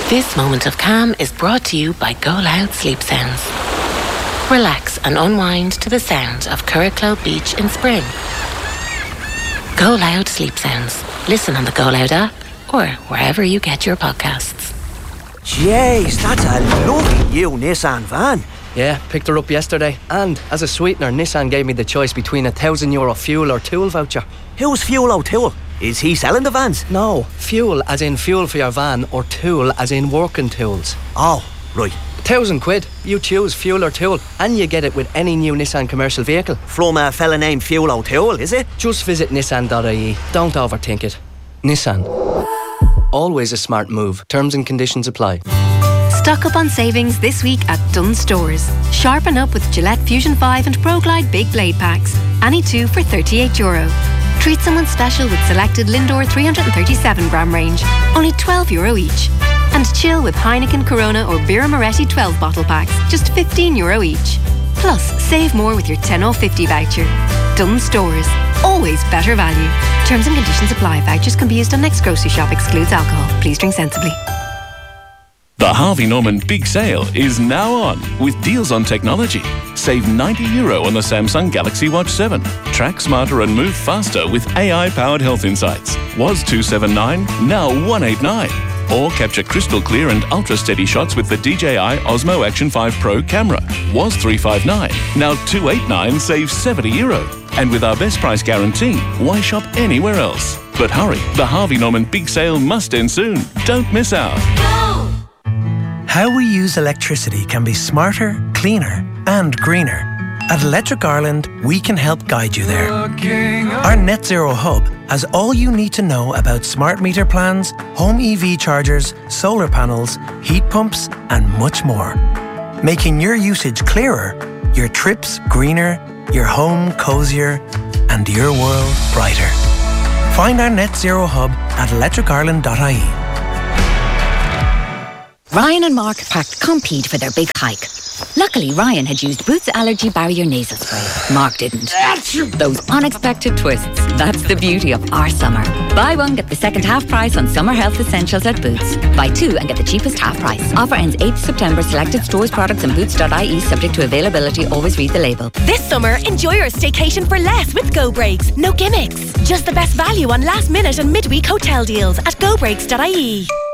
This moment of calm is brought to you by Go Loud Sleep Sounds. Relax and unwind to the sound of Curracloe Beach in spring. Go Loud Sleep Sounds. Listen on the Go Loud app or wherever you get your podcasts. Jeez, that's a lovely new Nissan van. Yeah, picked her up yesterday. And as a sweetener, Nissan gave me the choice between €1,000 fuel or tool voucher. Who's Fuel O'Toole? Is he selling the vans? No, fuel as in fuel for your van, or tool as in working tools. Oh, right. £1,000. You choose fuel or tool, and you get it with any new Nissan commercial vehicle. From a fella named Fuel O'Toole, is it? Just visit nissan.ie. Don't overthink it. Nissan. Always a smart move. Terms and conditions apply. Stock up on savings this week at Dunnes Stores. Sharpen up with Gillette Fusion 5 and ProGlide Big Blade Packs. Any two for €38. Treat someone special with selected Lindor 337-gram range. Only €12 each. And chill with Heineken, Corona or Birra Moretti 12 bottle packs. Just €15 each. Plus, save more with your 10/50 voucher. Dunnes Stores. Always better value. Terms and conditions apply. Vouchers can be used on next grocery shop. Excludes alcohol. Please drink sensibly. The Harvey Norman Big Sale is now on with deals on technology. Save €90 on the Samsung Galaxy Watch 7. Track smarter and move faster with AI-powered health insights. Was $279, now $189. Or capture crystal clear and ultra-steady shots with the DJI Osmo Action 5 Pro camera. Was $359, now $289 saves €70. And with our best price guarantee, why shop anywhere else? But hurry, the Harvey Norman Big Sale must end soon. Don't miss out. How we use electricity can be smarter, cleaner and greener. At Electric Ireland, we can help guide you there. Our Net Zero Hub has all you need to know about smart meter plans, home EV chargers, solar panels, heat pumps and much more. Making your usage clearer, your trips greener, your home cosier and your world brighter. Find our Net Zero Hub at electricireland.ie. Ryan and Mark packed Compeed for their big hike. Luckily, Ryan had used Boots Allergy Barrier Nasal Spray. Mark didn't. Those unexpected twists. That's the beauty of our summer. Buy one, get the second half price on summer health essentials at Boots. Buy two and get the cheapest half price. Offer ends 8th September. Selected stores, products and boots.ie subject to availability. Always read the label. This summer, enjoy your staycation for less with Go Breaks. No gimmicks. Just the best value on last minute and midweek hotel deals at gobreaks.ie.